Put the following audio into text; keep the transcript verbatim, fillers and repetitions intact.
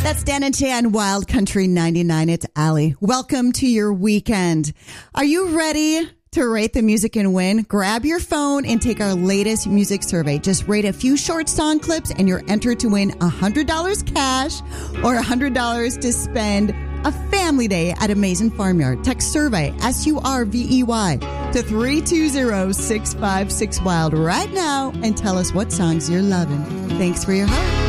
That's Dan and Shay on Wild Country ninety-nine. It's Allie. Welcome to your weekend. Are you ready to rate the music and win? Grab your phone and take our latest music survey. Just rate a few short song clips and you're entered to win one hundred dollars cash or one hundred dollars to spend a family day at Amazing Farmyard. Text survey, S U R V E Y, to three two zero, six five six, WILD right now and tell us what songs you're loving. Thanks for your help.